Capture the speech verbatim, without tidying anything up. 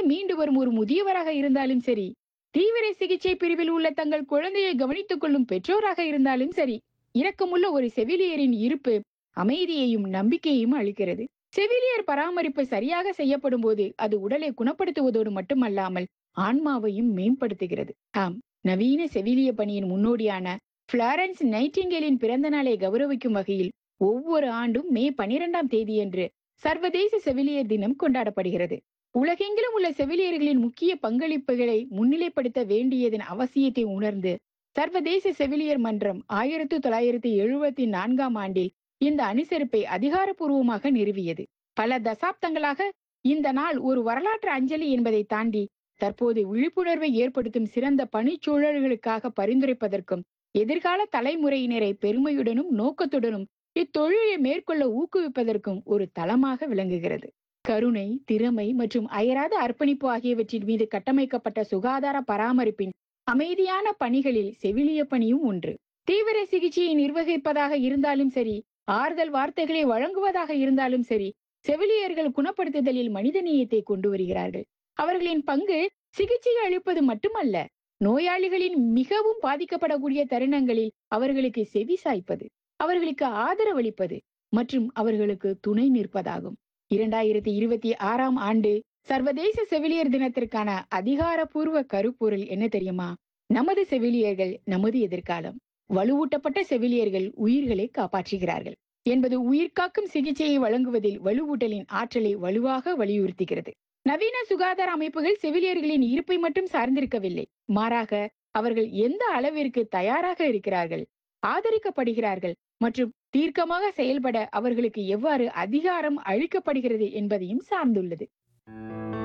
மீண்டு வரும் ஒரு முதியவராக இருந்தாலும் சரி, தீவிர சிகிச்சை பிரிவில் உள்ள தங்கள் குழந்தையை கவனித்துக் கொள்ளும் பெற்றோராக இருந்தாலும் சரி, இரக்கமுள்ள ஒரு செவிலியரின் இருப்பு அமைதியையும் நம்பிக்கையையும் அளிக்கிறது. செவிலியர் பராமரிப்பு சரியாக செய்யப்படும் போது அது உடலை குணப்படுத்துவதோடு மட்டுமல்லாமல் ஆன்மாவையும் மேம்படுத்துகிறது. ஆம், நவீன செவிலிய பணியின் முன்னோடியான பிளாரன்ஸ் நைட்டிங்கேலின் பிறந்த நாளை கௌரவிக்கும் வகையில் ஒவ்வொரு ஆண்டும் மே பனிரெண்டாம் தேதியன்று சர்வதேச செவிலியர் தினம் கொண்டாடப்படுகிறது. உலகெங்கிலும் உள்ள செவிலியர்களின் முக்கிய பங்களிப்புகளை முன்னிலைப்படுத்த வேண்டியதன் அவசியத்தை உணர்ந்து சர்வதேச செவிலியர் மன்றம் ஆயிரத்தி தொள்ளாயிரத்தி எழுபத்தி நான்காம் ஆண்டில் இந்த அனுசரிப்பை அதிகாரப்பூர்வமாக நிறுவியது. பல தசாப்தங்களாக இந்த நாள் ஒரு வரலாற்று அஞ்சலி என்பதை தாண்டி தற்போது விழிப்புணர்வை ஏற்படுத்தும் சிறந்த பணிச்சூழல்களுக்காக பரிந்துரைப்பதற்கும் எதிர்கால தலைமுறையினரை பெருமையுடனும் நோக்கத்துடனும் இத்தொழிலை மேற்கொள்ள ஊக்குவிப்பதற்கும் ஒரு தளமாக விளங்குகிறது. கருணை, திறமை மற்றும் அயராத அர்ப்பணிப்பு ஆகியவற்றின் மீது கட்டமைக்கப்பட்ட சுகாதார பராமரிப்பின் அமைதியான பணிகளில் செவிலிய பணியும் ஒன்று. தீவிர சிகிச்சையை நிர்வகிப்பதாக இருந்தாலும் சரி, ஆறுதல் வார்த்தைகளை வழங்குவதாக இருந்தாலும் சரி, செவிலியர்கள் குணப்படுத்துதலில் மனிதநேயத்தை கொண்டு வருகிறார்கள். அவர்களின் பங்கு சிகிச்சை அளிப்பது மட்டுமல்ல, நோயாளிகளின் மிகவும் பாதிக்கப்படக்கூடிய தருணங்களில் அவர்களுக்கு செவி சாய்ப்பது, அவர்களுக்கு ஆதரவளிப்பது மற்றும் அவர்களுக்கு துணை நிற்பதாகும். இரண்டாயிரத்தி இருபத்தி ஆறாம் ஆண்டு சர்வதேச செவிலியர் தினத்திற்கான அதிகாரப்பூர்வ கருப்பொருள் என்ன தெரியுமா? நமது செவிலியர்கள் நமது எதிர்காலம். வலுவூட்டப்பட்ட செவிலியர்கள் உயிர்களை காப்பாற்றுகிறார்கள் என்பது உயிர்காக்கும் சிகிச்சையை வழங்குவதில் வலுவூட்டலின் ஆற்றலை வலுவாக வலியுறுத்துகிறது. நவீன சுகாதார அமைப்புகள் செவிலியர்களின் இருப்பை மட்டும் சார்ந்திருக்கவில்லை, மாறாக அவர்கள் எந்த அளவிற்கு தயாராக இருக்கிறார்கள், ஆதரிக்கப்படுகிறார்கள் மற்றும் தீர்க்கமாக செயல்பட அவர்களுக்கு எவ்வாறு அதிகாரம் அளிக்கப்படுகிறது என்பதையும் சார்ந்துள்ளது.